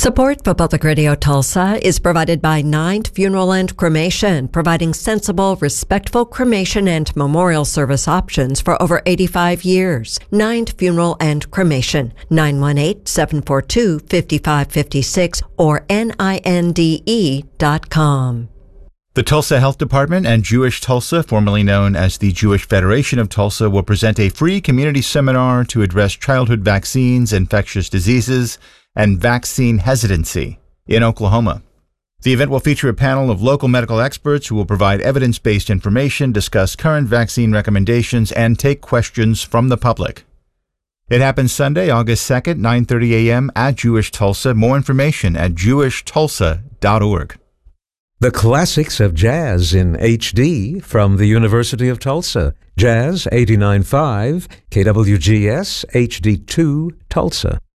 Support for Public Radio Tulsa is provided by Ninth Funeral and Cremation, providing sensible, respectful cremation and memorial service options for over 85 years. Ninth Funeral and Cremation, 918-742-5556 or NINDE.com. The Tulsa Health Department and Jewish Tulsa, formerly known as the Jewish Federation of Tulsa, will present a free community seminar to address childhood vaccines, infectious diseases, and vaccine hesitancy in Oklahoma. The event will feature a panel of local medical experts who will provide evidence-based information, discuss current vaccine recommendations, and take questions from the public. It happens Sunday, August 2nd, 9:30 a.m. at Jewish Tulsa. More information at jewishtulsa.org. The classics of jazz in HD from the University of Tulsa. Jazz 89.5, KWGS HD2 Tulsa.